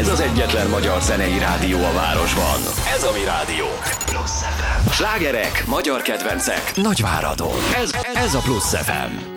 Ez az egyetlen magyar zenei rádió a városban. Ez a mi rádió. Plusz FM. Slágerek, magyar kedvencek, Nagyváradon. Ez a Plusz FM.